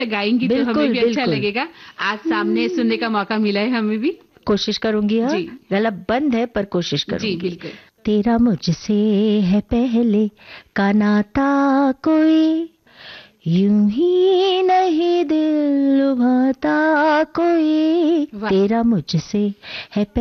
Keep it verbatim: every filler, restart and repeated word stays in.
गाएंगी तो बिल्कुल, हमें भी अच्छा बिल्कुल। लगेगा। आज सामने सुनने का मौका मिला है हमें भी। कोशिश करूंगी, हाँ। जी। गला बंद है पर कोशिश जी, करूंगी। बिल्कुल। तेरा मुझसे है पहले का नाता कोई, यूं ही नहीं दिल लुभाता कोई, वाह! तेरा मुझसे है